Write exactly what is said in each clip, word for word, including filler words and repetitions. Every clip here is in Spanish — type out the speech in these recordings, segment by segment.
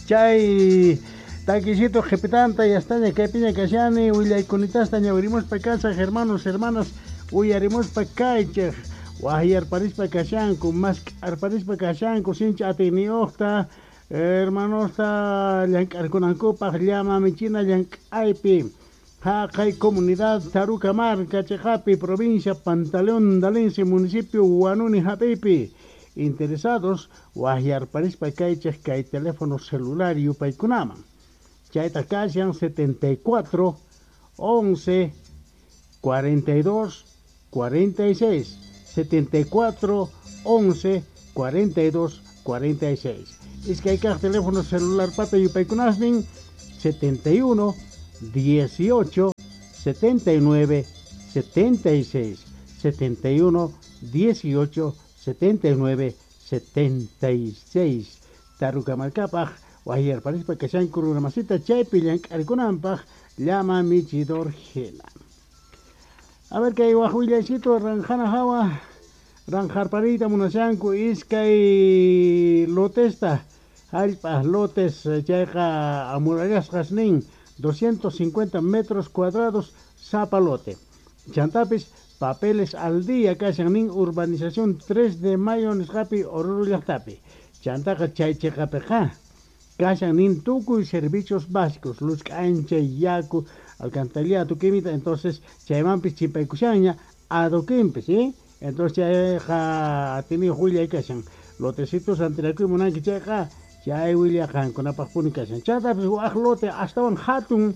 Chay taquisito jepitanta y hasta que piña cachani, Willy Cunitas, taña abrimos pa casa, hermanos, hermanas, uy harimos pa caiche, Wahi arparis pa cachanco, más arparis pa cachanco, sincha atiniocta, hermanos ta yank arconanco pa llama michina yank aipi. Jacay comunidad Taruca Mar, Cachejapi, provincia Pantaleón Dalense, municipio Huanuni Japipi. Interesados, Guajiar París Pacaiches, que hay teléfono celular y Upaikunama. Chaita Kajian setenta y cuatro, once, cuarenta y dos, cuarenta y seis. setenta y cuatro, once, cuarenta y dos, cuarenta y seis. Es que hay que teléfono celular Pata y Upaikunasning, setenta y uno, dieciocho, setenta y nueve, setenta y seis, setenta y uno, dieciocho, setenta y nueve, setenta y seis. Taruca Marcapaj, Guajiar París para que sean una masita chaypilank, Arconampaj, llama Michidor Gela. A ver que hay Guajuilecito, Ranjana Jawa, Ranjar Parita, Munasanku, Iskay Lotesta, Alpa Lotes, Chayja Amurallas Jasnin. doscientos cincuenta metros cuadrados, Zapalote. Chantapis, papeles al día, Cachanin, urbanización tres de mayo, Niscapi, Orulatapi. Chantaca Chaychecapeja, Cachanin, Tucu y servicios básicos, luz cancha, yacu, alcantarillado, química, entonces, Chaymampis, Chipaycuchaña, Adoquimpis, ¿sí? Entonces, Chayja, tiene Julia y Cachan, lotecitos antiracu y Monanqui, Chayja. Ya hay William Han con la papunica sanchata, pues guajlote hasta un hatun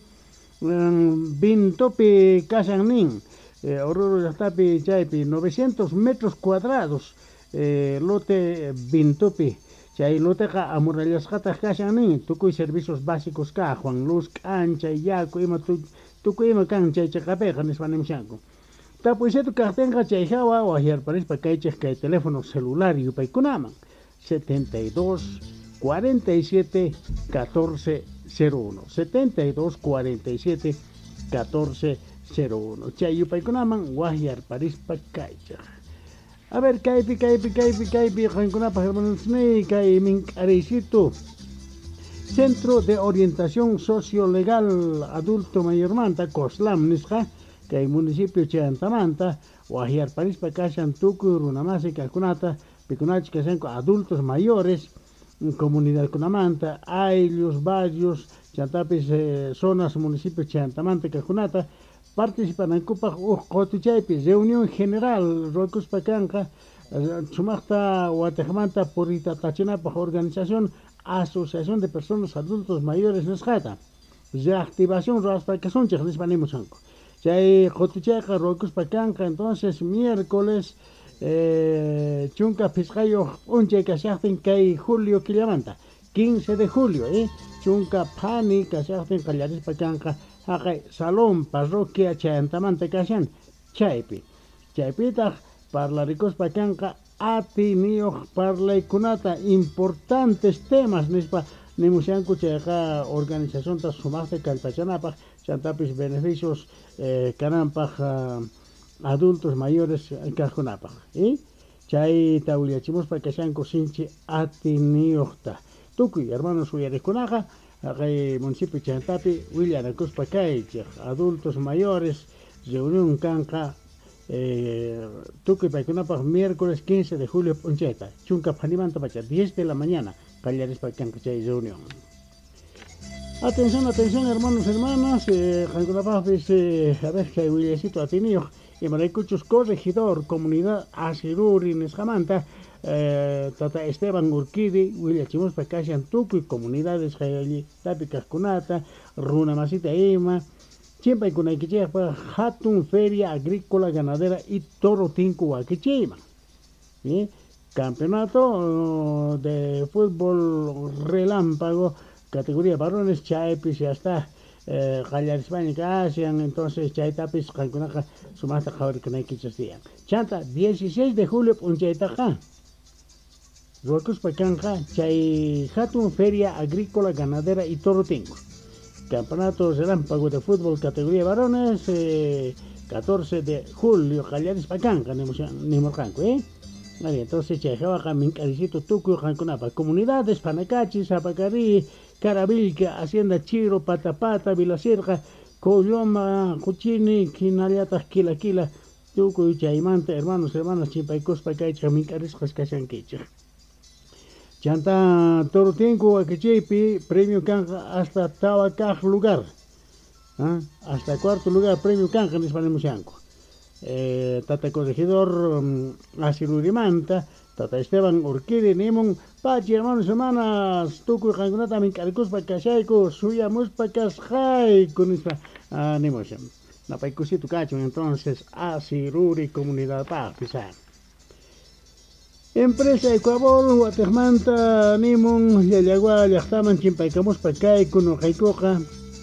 bintopi casanin, oruro tapi chaypi novecientos metros cuadrados, lote bintopi, chay lote ka amurallas jata casanin, tukuy servicios básicos ka, Juan Luz, cancha, yaco, ima tukuy ima cancha, chacapeja, nispanimshanko. Tapuy setu cartenga chay jawa, o ayer paris pa kaiches que teléfono celular y upaikunama, setenta y dos, cuarenta y siete, catorce cero uno. setenta y dos, cuarenta y siete, catorce cero uno. Chayupaykunaman, Guajiar París Pacaicha. A ver, Caipi, Caipi, Caipi, Caipi, Jankunapa, hermanos, Kay Minkarecito. Centro de Orientación Sociolegal Adulto Mayormanta, Coslam, Nisja, Kay Municipio Chantamanta, Guajiar París Pacaicha, Tucu, Runamasi, Calcunata, Picunach, que sean adultos mayores. Comunidad Cunamanta, Ailios, Barrios, Chantapis, eh, zonas, municipios Chantamanta, Cajunata, participan en Cupa Jotuchaypis, reunión general, Rocus Pacanca, Sumachta, Guatejmanta, Purita Tachinapa, organización, asociación de personas adultos mayores, Nesjata, reactivación, Raspacación, Chajnispanimochanco. Chay Jotuchaca, Rocus Pacanca, entonces, miércoles, Eh, chunca Piscayo unche cashachten kay julio killamanta quince de julio eh chunka pani cashachten callaris pacanca haqay salón parroquia chantamanta cashan chaypi chaypita parlaricos pacanca atinio parlaykunata importantes temas nispa nimushanku chayqa organización ta sumaste calpachanapa chantapis beneficios eh, canampa uh, adultos mayores en Cajunapa, ¿eh? Chay tauliachimos para que sean cosinche atiniocta. Tucuy, hermanos Uyaricunaja, acá municipio Chantapi, William Acuspa Caiche, adultos mayores, reunión canca, eh, Tucuy Pacunapa, miércoles quince de julio, Poncheta, Chunca Panimanta Pacha, diez de la mañana, Callares Pacanca Chay reunión. Atención, atención, hermanos, hermanas, eh, eh, a ver que hay Williamcito atinio. Y Maraicuchus, corregidor, comunidad Asiruri, Nesjamanta, eh, Tata Esteban Urquidi, William Chimus Pacashan Tucu, comunidades Jayali, Tapi Cascunata, Runa Masita Ima, Chimpa y Kunaiquichea, Hatun, Feria Agrícola, Ganadera y Toro Tinku Waquichima. ¿Sí? Campeonato de fútbol relámpago, categoría varones, Chaipis, ya está. Gallar Hispánica Asian, entonces Chaitapis, Calcunaja, Sumasta Jauricanaiquichas día. Chanta, dieciséis de julio, Punchaitaja. Rocus Pacanja, Chay Hatun, Feria Agrícola, Ganadera y Toro Tingo. Campeonato relámpago de fútbol, categoría varones, eh, catorce de julio, Gallar Hispánica, Nimorcanco, ¿eh? Vale, entonces chayjawaqa mink'arisito tukuy qankunapa comunidades Panakachi, Sapacari, Caravilca, Hacienda Chiro, Patapata, Vilacirca, Coyoma, Cuchini, Kinallataq Kila Kila, tukuy chaymanta hermanos, hermanas chimpaykuspa kaychaq mink'arisqas kashankichik. Chanta Torotenco Akichaypi premio kanqa hasta tawa kaq lugar. ¿Ah? Hasta cuarto lugar premio kanqa nispanemusyanku. Eh, tata corregidor um, Asilurimanta, tata Esteban Urquide, Nimon, Pachi, hermanos, hermanas, Tuku, Rangunata, Mincarikuspa, Kashaiku, Suyamuspa, Kashai, Kunispa, ah, Nimoshan. Napaikusito Cacho, entonces, Asiluri, Comunidad Paz, Empresa Ecuador, Guatemanta, Nimon, Yayagua, Yachtaman, Chimpaicamuspa, Kai, Kuno, Kaikoka,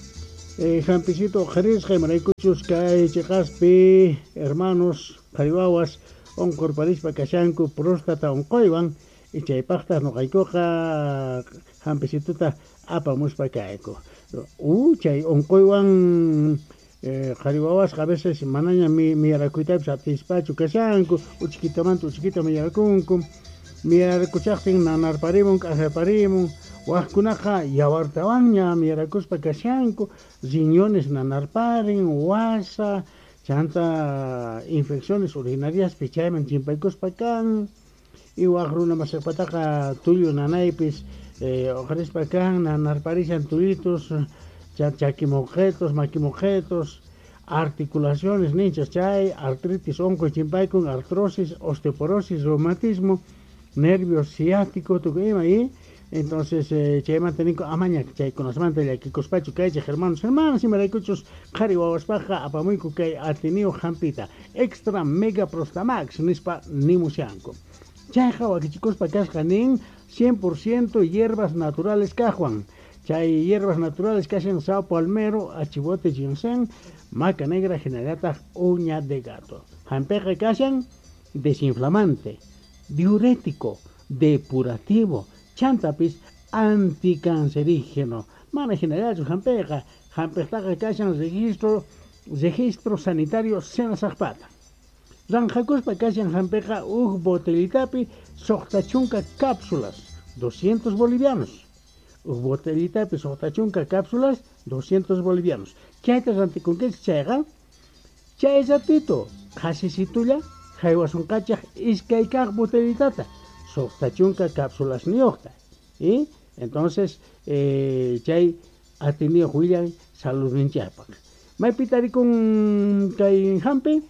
Eh, Jampisito Jerez, Jaimaraikuchus, Kai, Checaspi, hermanos, Jaribawas, Oncorparispa, Kashanku, Próstata, Oncoivan, y Chaipachtas, no Kaikoja, Jampisituta, Apa Muspa Kaiko. Uh, Chay, Oncoivan, Jaribawas, a veces, Manaña, mi, mi Aracuita, Satispacho, Kashanku, Uchquitamantu, Uchquita, mi Aracunkum, mi Aracuchachtin, Nanarparimum, Kajaparimum, Huascunaja, Yabartabaña, Miarakuspa Kashanku, riñones nanarparin, huasa, chanta infecciones urinarias, pichayman chimpaykuspa kan, y huajruna masapataja tuyo nanaipis, eh, ojarespa kan, nanarparishan tuyitos, chaquimojetos, maquimojetos, articulaciones, ninchas chay, artritis, onco chimpaykun, artrosis, osteoporosis, reumatismo, nervio ciático, tu que ahí. Entonces, eh, chay mantenico amaña, chay conocimiento de aquí cospacho, chay hermanos, hermanas y maracuchos, jari guaguaspaja, apamuico, chay ateneo jampita, extra mega prostamax, nispa nimusianco. Chay jawa que chicos pa cascanin, cien por ciento hierbas naturales cajuan. Chay hierbas naturales que hacen sao palmero, achivote ginseng, maca negra generata uña de gato. Jampeja que hacen desinflamante, diurético, depurativo, chantapis anticancerígeno. Mana general su jampeja, jampeja que hacen registro, registro sanitario sena zapata. Ranjacuspa que hacen jampeja uj botellitapi, sochtachunca cápsulas, doscientos bolivianos. Uj botellitapi, sochtachunca cápsulas, doscientos bolivianos. ¿Qué hay tanto con qué se chega? Chay zatito, jasisituya, jaiwasuncacha, iskaikak botellitata. Sochtachunca cápsulas niocta. ¿Y? Entonces, eh, chay ha tenido Julián salud en Chiapas. Mai pitari con kay hampe.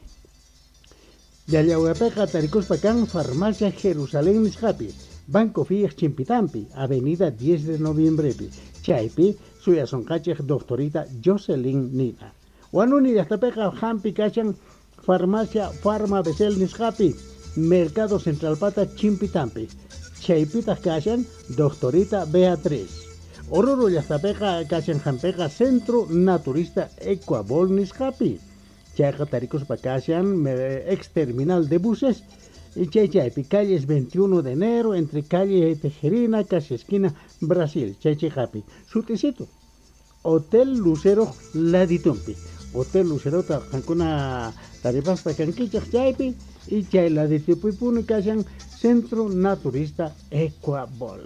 Yayahuapeca Taricos Pacán, Farmacia Jerusalén Nishapi, Banco Fías Chimpitampi, Avenida diez de noviembre, Chaipi, Suya Soncachej, Doctorita Jocelyn Nina. Wanuni Yastapeca, Hampi Cachan, Farmacia Farma Besel Nishapi, Mercado Central Pata Chimpitampi, Chaipita Cachan, Doctorita Beatriz. Ororo Yastapeca, Cachan Jampeca, Centro Naturista Ecuabol Nishapi. Chayqa Taricos Pacasian, ex terminal de buses, y Chay Chaypi, calles veintiuno de enero, entre calle Tejerina, casi esquina Brasil, Chay Chaypi. Su tesito, Hotel Lucero Laditumpi, Hotel Lucero Tancuna Tarifas Pacanquichas Chaypi, y Chay Laditumpi Punicasian, Centro Naturista Ecuabol.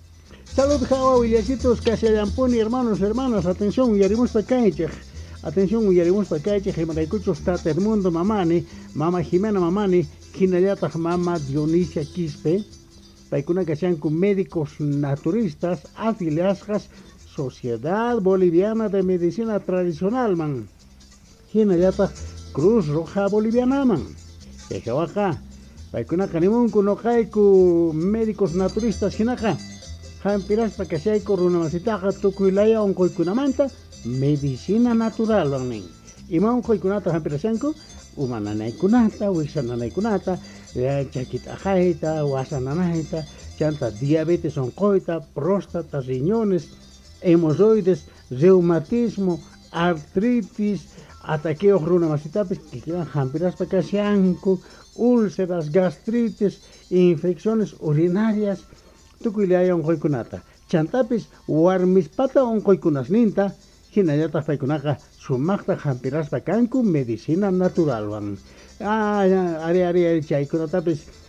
Salud, Jawa, Villasitos, Casayampuni, hermanos, hermanas, atención, Yarimus Pacanquichas. Atención, uyarimus pakache, Jimaraicuchos Tata el Mundo Mamani, Mama Jimena Mamani, Kinayata Mama Dionisia Quispe, Paikuna Cachancu Médicos Naturistas, afiliadas Sociedad Boliviana de Medicina Tradicional, man. Kinayata Cruz Roja Boliviana, man. Ejawaja, Paikuna Canimuncu no Jaiku Médicos Naturistas, Hinaja. Jampiras Pacachaico Runamasitaja, Tucuilaya, Oncoicunamanta. Medicina natural bangning. Imam koy kunata hampirasanko, umananay kunata, wisananay kunata, chakita jaita, wasananaita, chanta diabetes oncoita, próstata, riñones, hemorroides, reumatismo, artritis, ataqueos runamasitapis, que quedan hampiras pacasianco, úlceras, gastritis, infecciones urinarias, tukuilaya oncoy kunata. Chantapis, warmispata oncoy kunasninta, Hinayata Faikunaka, Sumakta Hampiraspa Kanku, Medicina Natural. Ah, Ari Ari Chaikunatapis,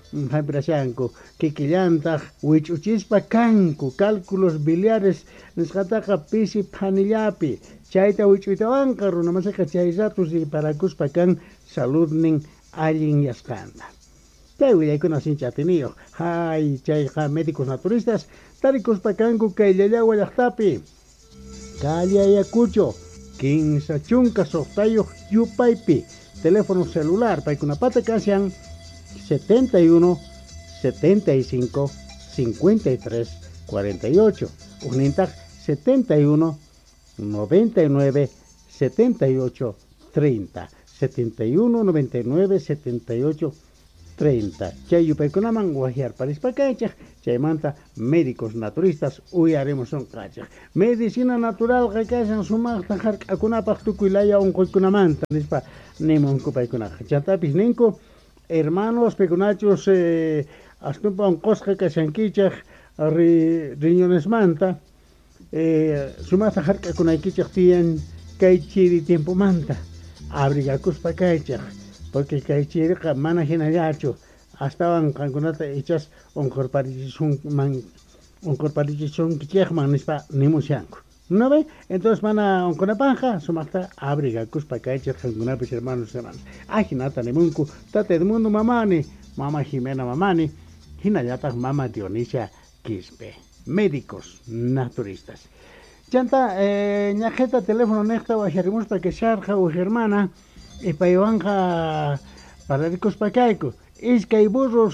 Hamprashanku, Kikillantaq, Wichuchispa kanku, cálculos biliares, Nisqataqa pisi panillapi, Chayta wichuytawanqa runamasqa chay ratus y parakuspa kan saludnin allin yasqanta. Chay willaykuna sinchatiniyuq, hay chayqa médicos naturistas, tarikuspa kanku kay Llallawa llaqtapi. Callayakucho, quince chunka soqtayuq yupaypi, teléfono celular, paykunapata kashan setenta y uno, setenta y cinco, cincuenta y tres, cuarenta y ocho. Unintak setenta y uno, noventa y nueve, setenta y ocho, treinta. setenta y uno, noventa y nueve, setenta y ocho, treinta. Chay yupaykunaman wajiar parispakaychaq, chaymanta médicos naturistas uyaremos son kachaq. Medicina natural qakashan sumaqta hark'akunapaq tukuylaya unquykunamanta nispa nimunku paykunaqa. Chantapis ninku hermanos pekunachos eh, astunpa unqusqa kashankichaq ri riñonesmanta eh, sumaqta hark'akunaykichaq tiyan kay chiri tiempomanta abrigakuspa kaychaq porque kay chiriqa mana hinallachu astawan qankunata ichas unqurparichisun man unqurparichisunkichaqman nispa nimushanku. ¿No ve? Entonces mana unkunapanja sumaqta abrigakuspa kaychaq qankunapis hermanos hermanos. Ajinata nimunku tata Edmundo mamani, mama Jimena mamani, hinallataq mama Dionisia Quispe. Médicos naturistas. Chanta eh, ñajeta teléfono nexta wajarimuspa que sharja u hermana y payuanja para ricos pacaico. Es que hay burros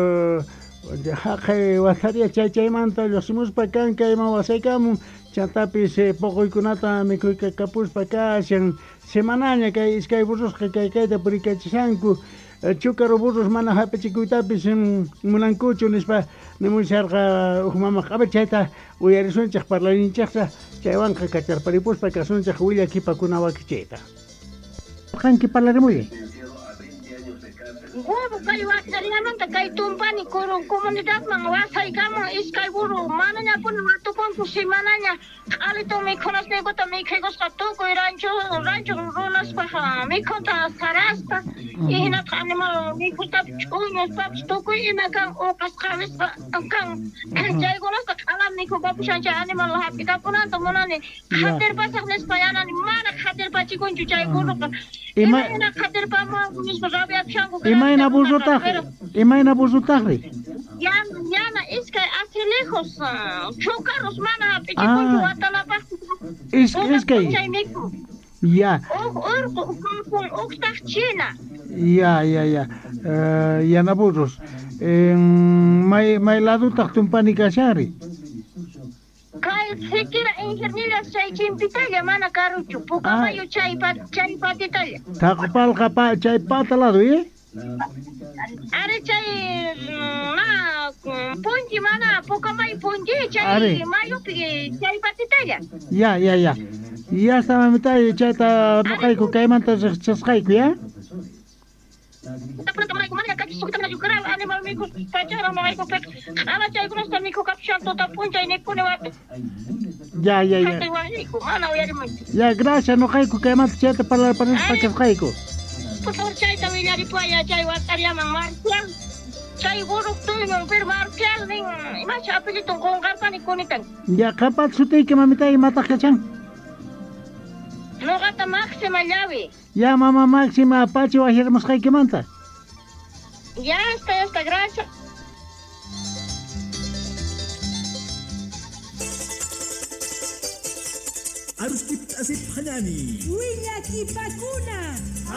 jaque wajaria chay chaymanta los muspa kan kay mawasaykamun chantapis eh, poco ikunata mikuyka kapuspa kashan semanaña kay iskay burros kay kayta purikachishanku chukaro burros mana hapachikuytapis munankuchu nispa nimusharqa umamaq a ver chayta uyarisunchaq parlaninchaqta chaywanqa kacharparipuspa kasunchaq willa kipakuna wakichayta qanki parlarimuy Huevo kay wasariamanta kay tumpani kurun comunidad man wasaykama iskay buru mananya pun watukon kusimananya alito mikonas negota mikegos katuko rancho rancho rolas paha mikota sarasta ihina animal mikuta chuños paps tuko inakan okas kamis kan jaygonas alam miko babushan animal hapika punan tomonani khater pasak nes payana mana khater pachikon juchay guru Ima ina khater pama kunis rabia chango Imayna burzutaj, imayna burzutajri. Yana, yana, es que hace lejos, chocarros, mana, pichiconcho, hasta la paz. Es, es que, ya, China. ya, ya, ya, uh, yana burros. May, may lado taktumpani kashari. Kay sekira ingernilia chay chimpitalla mana karuchu, puka mayo chay pat chay patitalla. Takpal kapa chay patalado, eh? Are chay na punji mana poca mai punji chay mayo pi chay patitalla. Ya, ya, ya. Ya estaba mitad chay ta nokaiku kaimanta chasqayku, ya? Tapos tamay kumanya kaki sukta na yukara animal miko pachara mga ko pek ana chay kunas ta miko kapshan to ta punja ini kune wat. Ya, ya, ya. Ya, gracias nokaiku kaimanta chay ta para para chasqayku. Putor chay ta wilari po ya chay wataria mang martial. Chay buruk tu yung per martial ning ima siya apili tong kongkar pa ni kunitan. Ya, kapat sutay ka mamitay mata ka chan. No kata Maxima llavi. Ya, mama Maxima apache wajiramos kay kimanta. Ya está, ya está, gracias. Arus kip asip hanani. Wiña kipakuna.